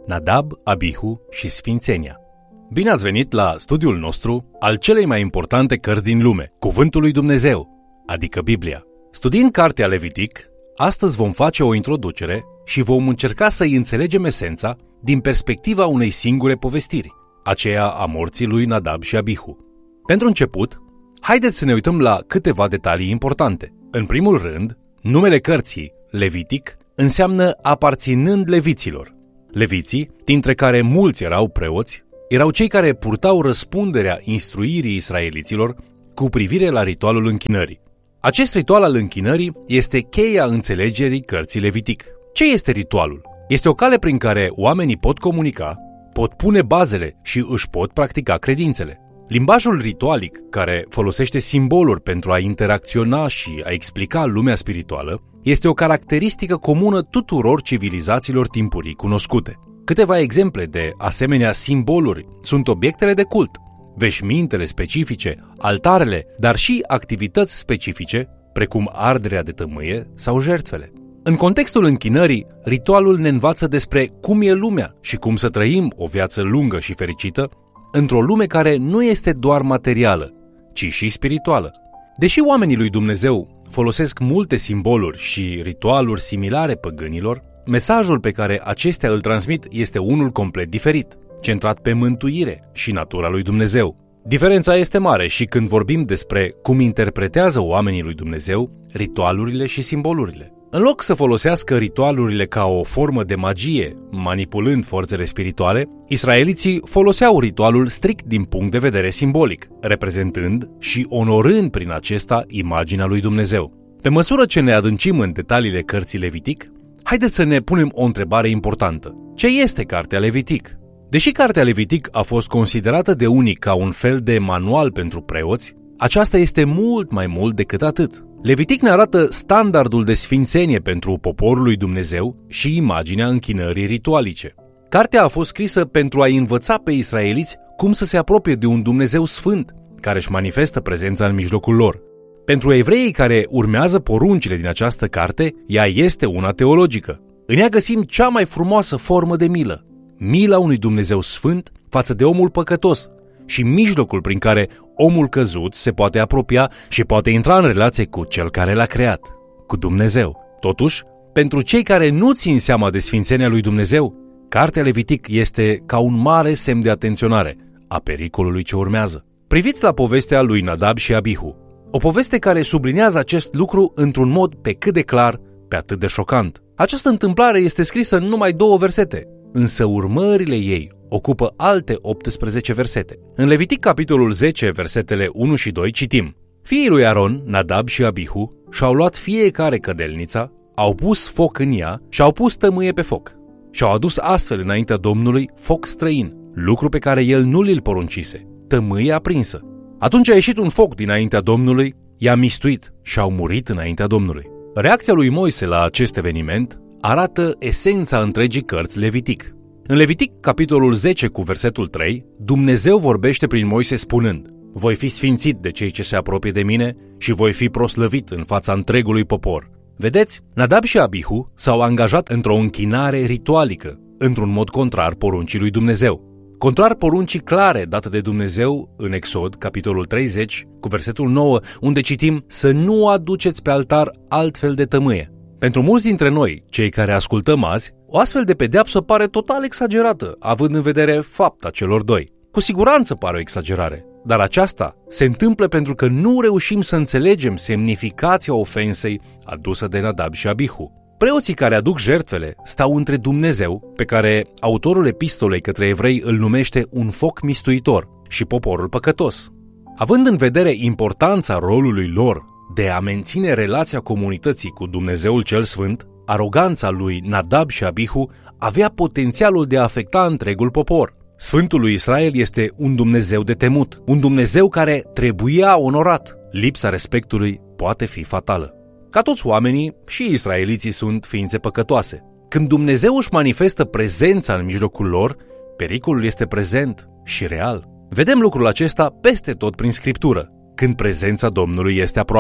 Nadab, Abihu și Sfințenia. Bine ați venit la studiul nostru al celei mai importante cărți din lume, Cuvântul lui Dumnezeu, adică Biblia. Studiind cartea Levitic, astăzi vom face o introducere și vom încerca să-i înțelegem esența din perspectiva unei singure povestiri, aceea a morții lui Nadab și Abihu. Pentru început, haideți să ne uităm la câteva detalii importante. În primul rând, numele cărții, Levitic, înseamnă aparținând leviților. Leviții, dintre care mulți erau preoți, erau cei care purtau răspunderea instruirii israeliților cu privire la ritualul închinării. Acest ritual al închinării este cheia înțelegerii cărții Levitic. Ce este ritualul? Este o cale prin care oamenii pot comunica, pot pune bazele și își pot practica credințele. Limbajul ritualic, care folosește simboluri pentru a interacționa și a explica lumea spirituală, este o caracteristică comună tuturor civilizațiilor timpurii cunoscute. Câteva exemple de asemenea simboluri sunt obiectele de cult, veșmintele specifice, altarele, dar și activități specifice, precum arderea de tămâie sau jertfele. În contextul închinării, ritualul ne învață despre cum e lumea și cum să trăim o viață lungă și fericită într-o lume care nu este doar materială, ci și spirituală. Deși oamenii lui Dumnezeu folosesc multe simboluri și ritualuri similare păgânilor, mesajul pe care acestea îl transmit este unul complet diferit, centrat pe mântuire și natura lui Dumnezeu. Diferența este mare și când vorbim despre cum interpretează oamenii lui Dumnezeu ritualurile și simbolurile. În loc să folosească ritualurile ca o formă de magie, manipulând forțele spirituale, israeliții foloseau ritualul strict din punct de vedere simbolic, reprezentând și onorând prin acesta imaginea lui Dumnezeu. Pe măsură ce ne adâncim în detaliile cărții Levitic, haideți să ne punem o întrebare importantă. Ce este cartea Levitic? Deși cartea Levitic a fost considerată de unii ca un fel de manual pentru preoți, aceasta este mult mai mult decât atât. Levitic ne arată standardul de sfințenie pentru poporul lui Dumnezeu și imaginea închinării ritualice. Cartea a fost scrisă pentru a-i învăța pe israeliți cum să se apropie de un Dumnezeu sfânt, care își manifestă prezența în mijlocul lor. Pentru evreii care urmează poruncile din această carte, ea este una teologică. În ea găsim cea mai frumoasă formă de milă, mila unui Dumnezeu sfânt față de omul păcătos și mijlocul prin care omul căzut se poate apropia și poate intra în relație cu Cel care l-a creat, cu Dumnezeu. Totuși, pentru cei care nu țin seama de sfințenia lui Dumnezeu, cartea Levitic este ca un mare semn de atenționare a pericolului ce urmează. Priviți la povestea lui Nadab și Abihu, o poveste care subliniază acest lucru într-un mod pe cât de clar, pe atât de șocant. Această întâmplare este scrisă în numai 2 versete, însă urmările ei ocupă alte 18 versete. În Levitic, capitolul 10, versetele 1 și 2, citim: Fiii lui Aron, Nadab și Abihu, și-au luat fiecare cădelnița, au pus foc în ea și au pus tămâie pe foc. Și-au adus astfel înaintea Domnului foc străin, lucru pe care el nu l poruncise, tămâie aprinsă. Atunci a ieșit un foc dinaintea Domnului, i-a mistuit și au murit înaintea Domnului. Reacția lui Moise la acest eveniment arată esența întregii cărți Levitic. În Levitic, capitolul 10 cu versetul 3, Dumnezeu vorbește prin Moise spunând: Voi fi sfințit de cei ce se apropie de mine și voi fi proslăvit în fața întregului popor. Vedeți, Nadab și Abihu s-au angajat într-o închinare ritualică, într-un mod contrar poruncii lui Dumnezeu. Contrar poruncii clare date de Dumnezeu în Exod, capitolul 30, cu versetul 9, unde citim: Să nu aduceți pe altar altfel de tămâie. Pentru mulți dintre noi, cei care ascultăm azi, o astfel de pedeapsă pare total exagerată, având în vedere fapta celor doi. Cu siguranță pare o exagerare, dar aceasta se întâmplă pentru că nu reușim să înțelegem semnificația ofensei adusă de Nadab și Abihu. Preoții care aduc jertfele stau între Dumnezeu, pe care autorul epistolei către evrei îl numește un foc mistuitor, și poporul păcătos. Având în vedere importanța rolului lor de a menține relația comunității cu Dumnezeul cel Sfânt, aroganța lui Nadab și Abihu avea potențialul de a afecta întregul popor. Sfântul lui Israel este un Dumnezeu de temut, un Dumnezeu care trebuia onorat. Lipsa respectului poate fi fatală. Ca toți oamenii, și israeliții sunt ființe păcătoase. Când Dumnezeu își manifestă prezența în mijlocul lor, pericolul este prezent și real. Vedem lucrul acesta peste tot prin Scriptură, când prezența Domnului este aproape.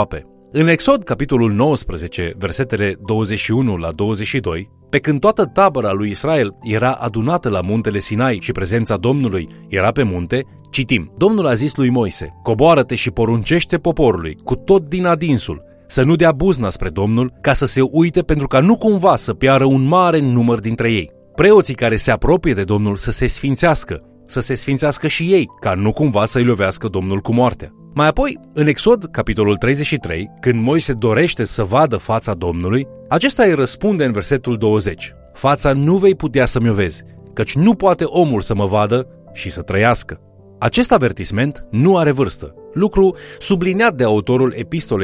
În Exod, capitolul 19, versetele 21 la 22, pe când toată tabăra lui Israel era adunată la muntele Sinai și prezența Domnului era pe munte, citim: Domnul a zis lui Moise: coboară-te și poruncește poporului, cu tot din adinsul, să nu dea buzna spre Domnul, ca să se uite, pentru ca nu cumva să piară un mare număr dintre ei. Preoții care se apropie de Domnul să se sfințească și ei, ca nu cumva să-i lovească Domnul cu moartea. Mai apoi, în Exod, capitolul 33, când Moise dorește să vadă fața Domnului, acesta îi răspunde în versetul 20: fața nu vei putea să-mi o vezi, căci nu poate omul să mă vadă și să trăiască. Acest avertisment nu are vârstă, lucru subliniat de autorul epistolei